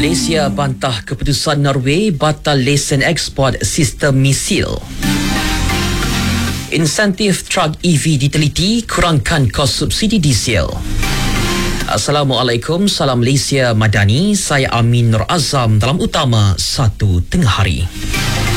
Malaysia bantah keputusan Norway batal lesen ekspor sistem misil. Insentif truk EV diteliti kurangkan kos subsidi diesel. Assalamualaikum, salam Malaysia Madani. Saya Amin Nur Azam dalam utama 1 tengah hari.